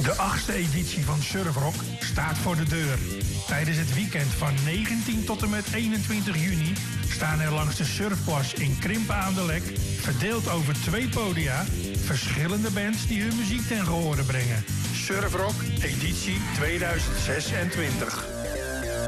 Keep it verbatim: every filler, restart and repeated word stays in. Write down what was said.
De achtste editie van Surfrock staat voor de deur. Tijdens het weekend van negentien tot en met eenentwintig juni staan er langs de surfplas in Krimpen aan de Lek, verdeeld over twee podia, verschillende bands die hun muziek ten gehore brengen. Surfrock editie tweeduizend zesentwintig.